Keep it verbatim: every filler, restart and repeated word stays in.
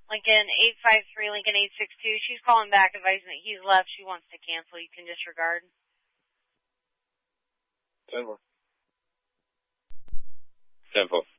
Lincoln eight five three, Lincoln eight six two. She's calling back advising that he's left. She wants to cancel. You can disregard. Simple. Simple.